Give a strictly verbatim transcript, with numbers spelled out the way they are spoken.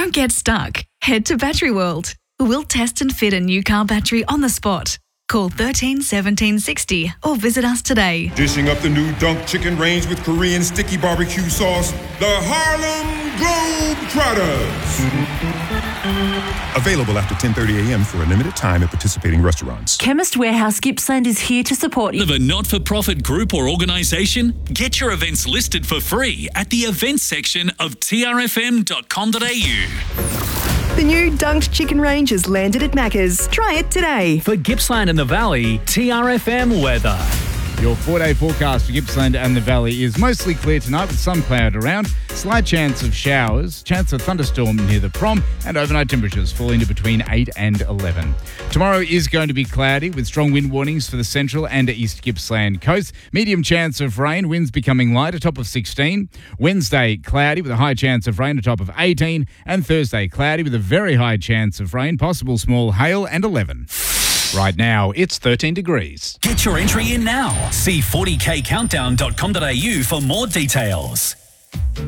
Don't get stuck. Head to Battery World. We'll test and fit a new car battery on the spot. Call thirteen seventeen sixty or visit us today. Dishing up the new Dunk Chicken Range with Korean sticky barbecue sauce, the Harlem Globetrotters. Available after ten thirty a.m. for a limited time at participating restaurants. Chemist Warehouse Gippsland is here to support you. Of a not-for-profit group or organisation? Get your events listed for free at the events section of t r f m dot com dot a u. The new Dunked Chicken Range has landed at Macca's. Try it today. For Gippsland and the Valley, T R F M weather. Your four-day forecast for Gippsland and the Valley is mostly clear tonight with some cloud around, slight chance of showers, chance of thunderstorm near the prom, and overnight temperatures falling to between eight and eleven. Tomorrow is going to be cloudy with strong wind warnings for the central and east Gippsland coast. Medium chance of rain, winds becoming light, a top of sixteen. Wednesday, cloudy with a high chance of rain, a top of eighteen. And Thursday, cloudy with a very high chance of rain, possible small hail, and eleven. Right now, it's thirteen degrees. Get your entry in now. See forty k countdown dot com dot a u for more details.